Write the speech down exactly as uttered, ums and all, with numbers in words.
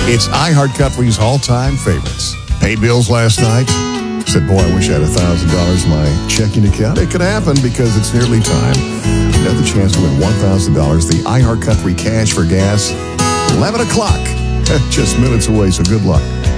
It's iHeart Country's all-time favorites. Paid bills last night. Said, boy, I wish I had one thousand dollars in my checking account. It could happen because it's nearly time. Another chance to win one thousand dollars. The iHeart Country Cash for Gas. eleven o'clock. Just minutes away, so good luck.